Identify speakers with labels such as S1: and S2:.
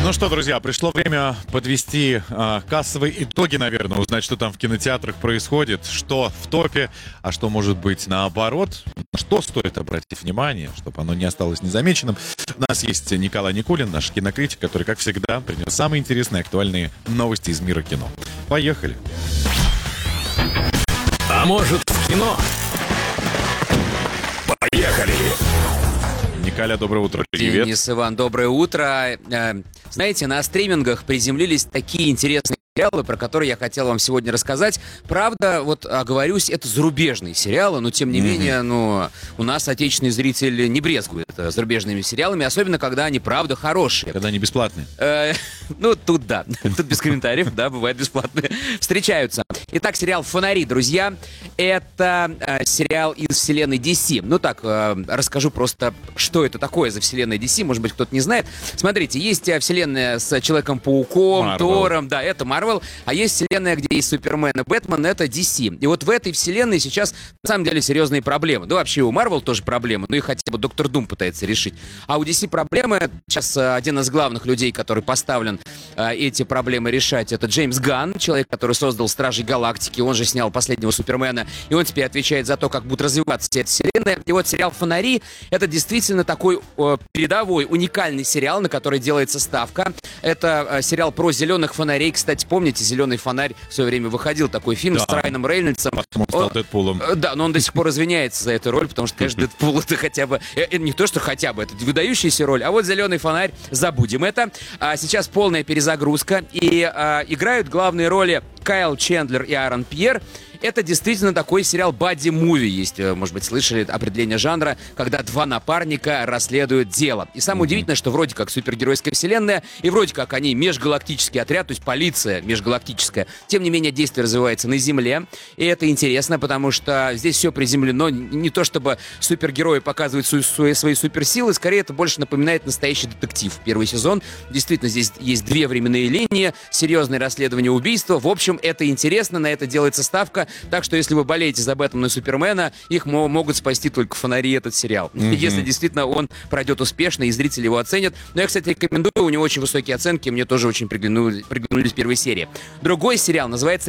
S1: Ну что, друзья, пришло время подвести кассовые итоги, наверное, узнать, что там в кинотеатрах происходит, что в топе, а что может быть наоборот, на что стоит обратить внимание, чтобы оно не осталось незамеченным. У нас есть Николай Никулин, наш кинокритик, который, как всегда, принес самые интересные, актуальные новости из мира кино. Поехали!
S2: А может, в кино? Поехали!
S1: Николя, доброе утро. Привет.
S3: Денис, Иван, доброе утро. Знаете, на стримингах приземлились такие интересные сериалы, про которые я хотел вам сегодня рассказать. Правда, вот оговорюсь, это зарубежные сериалы, но тем не менее, у нас отечественный зритель не брезгует зарубежными сериалами, особенно когда они, правда, хорошие.
S1: Когда они бесплатные.
S3: Ну, тут да. Тут без комментариев, да, бывает бесплатные. Встречаются. Итак, сериал «Фонари», друзья. Это сериал из вселенной DC. Ну так, расскажу просто, что это такое за вселенная DC. Может быть, кто-то не знает. Смотрите, есть вселенная с Человеком-пауком, Тором. Да, это Marvel. А есть вселенная, где есть Супермен и Бэтмен, это DC. И вот в этой вселенной сейчас, на самом деле, серьезные проблемы. Да, вообще у Marvel тоже проблемы, ну и хотя бы Доктор Дум пытается решить. А у DC проблемы, сейчас один из главных людей, который поставлен эти проблемы решать, это Джеймс Ганн, человек, который создал Стражей Галактики, он же снял последнего Супермена, и он теперь отвечает за то, как будет развиваться эта вселенная. И вот сериал «Фонари» — это действительно такой передовой, уникальный сериал, на который делается ставка. Это сериал про зеленых фонарей. Кстати, помните, «Зеленый фонарь» в свое время выходил, такой фильм с Райаном Рейнольдсом.
S1: Он стал Дэдпулом.
S3: Да, но он до сих пор извиняется за эту роль, потому что, конечно, Дэдпул — это хотя бы... Не то, что хотя бы, это выдающаяся роль. А вот «Зеленый фонарь», забудем это. Сейчас полная перезагрузка. И играют главные роли Кайл Чендлер и Аарон Пьер. Это действительно такой сериал бадди-муви. Есть, может быть, слышали определение жанра, когда два напарника расследуют дело. И самое удивительное, что вроде как супергеройская вселенная, и вроде как они межгалактический отряд, то есть полиция межгалактическая. Тем не менее, действие развивается на Земле. И это интересно, потому что здесь все приземлено. Не то чтобы супергерои показывают свои суперсилы, скорее это больше напоминает настоящий детектив. Первый сезон. Действительно, здесь есть две временные линии, серьезное расследование убийства. В общем, это интересно, на это делается ставка. Так что, если вы болеете за Бэтмена и Супермена, их могут спасти только «Фонари», этот сериал. Если действительно он пройдет успешно, и зрители его оценят. Но я, кстати, рекомендую, у него очень высокие оценки, мне тоже очень приглянулись первые серии. Другой сериал называется